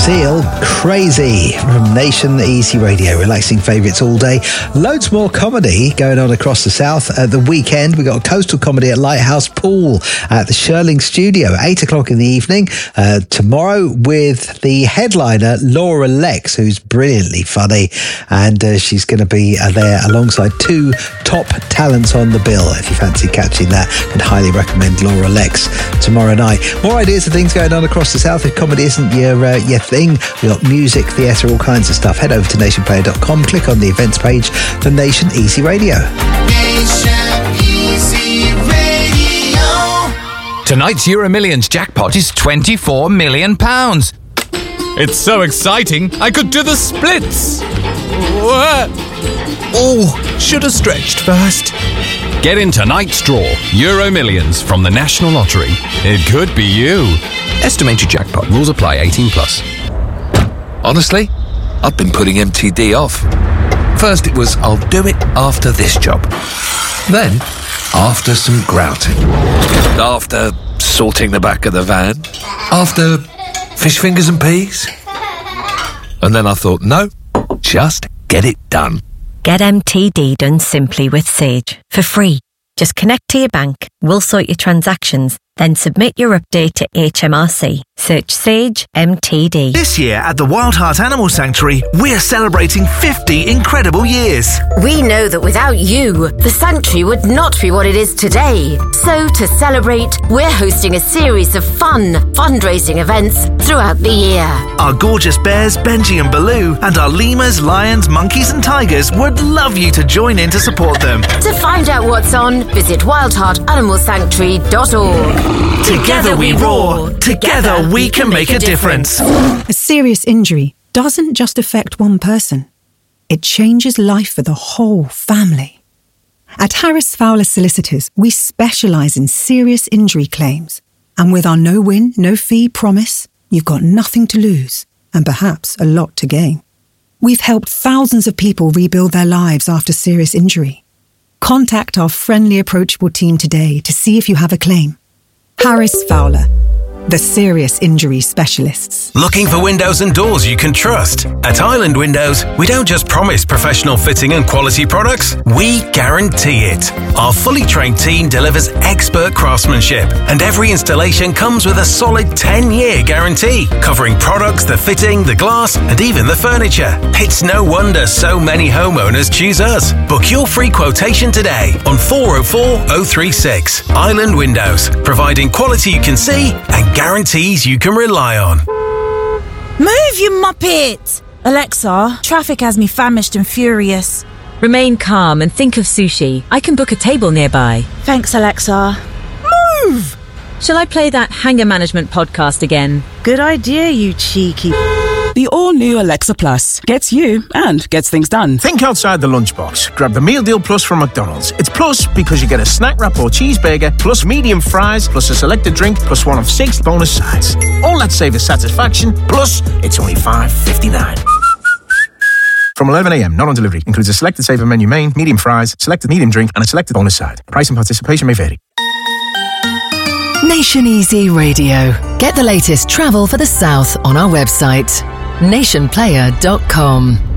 Seal, Crazy from Nation Easy Radio. Relaxing favourites all day. Loads more comedy going on across the south at the weekend. We got a coastal comedy at Lighthouse Pool at the Shirling Studio, 8 o'clock in the evening. Tomorrow with the headliner Laura Lex, who's brilliantly funny, and she's going to be there alongside two top talents on the bill. If you fancy catching that, I'd highly recommend Laura Lex tomorrow night. More ideas of things going on across the south. If comedy isn't your thing, we got music, theatre, all kinds of stuff. Head over to nationplayer.com, click on the events page for Nation Easy Radio. Nation Easy Radio. Tonight's Euro Millions jackpot is £24 million. It's so exciting, I could do the splits. Oh, should have stretched first. Get in tonight's draw, Euro Millions from the National Lottery. It could be you. Estimated jackpot. Rules apply. 18+. Honestly, I've been putting MTD off. First it was, I'll do it after this job. Then, after some grouting. After sorting the back of the van. After fish fingers and peas. And then I thought, no, just get it done. Get MTD done simply with Sage for free. Just connect to your bank, we'll sort your transactions, then submit your update to HMRC. Search Sage MTD. This year at the Wild Heart Animal Sanctuary, we're celebrating 50 incredible years. We know that without you, the sanctuary would not be what it is today. So to celebrate, we're hosting a series of fun fundraising events throughout the year. Our gorgeous bears, Benji and Baloo, and our lemurs, lions, monkeys and tigers would love you to join in to support them. To find out what's on, visit wildheartanimalsanctuary.org. Together we roar. Together we can make a difference. A serious injury doesn't just affect one person. It changes life for the whole family. At Harris Fowler Solicitors, we specialise in serious injury claims. And with our no-win, no-fee promise, you've got nothing to lose and perhaps a lot to gain. We've helped thousands of people rebuild their lives after serious injury. Contact our friendly, approachable team today to see if you have a claim. Harris Fowler, the serious injury specialists. Looking for windows and doors you can trust? At Island Windows, we don't just promise professional fitting and quality products, we guarantee it. Our fully trained team delivers expert craftsmanship, and every installation comes with a solid 10-year guarantee, covering products, the fitting, the glass, and even the furniture. It's no wonder so many homeowners choose us. Book your free quotation today on 404 036. Island Windows, providing quality you can see and guarantees you can rely on. Move, you muppet! Alexa, traffic has me famished and furious. Remain calm and think of sushi. I can book a table nearby. Thanks, Alexa. Move! Shall I play that Hanger Management podcast again? Good idea, you cheeky... The all-new Alexa Plus gets you and gets things done. Think outside the lunchbox. Grab the Meal Deal Plus from McDonald's. It's plus because you get a snack wrap or cheeseburger, plus medium fries, plus a selected drink, plus one of 6 bonus sides. All that savor satisfaction, plus it's only $5.59. From 11 a.m, not on delivery. Includes a selected saver menu main, medium fries, selected medium drink, and a selected bonus side. Price and participation may vary. Nation Easy Radio. Get the latest travel for the south on our website, nationplayer.com.